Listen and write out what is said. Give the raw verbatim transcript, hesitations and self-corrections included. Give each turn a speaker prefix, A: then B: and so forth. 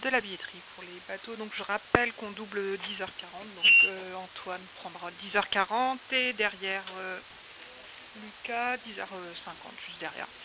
A: de la billetterie pour les bateaux. Donc je rappelle qu'on double dix heures quarante. Donc euh, Antoine prendra dix heures quarante et derrière euh, Lucas dix heures cinquante, juste derrière.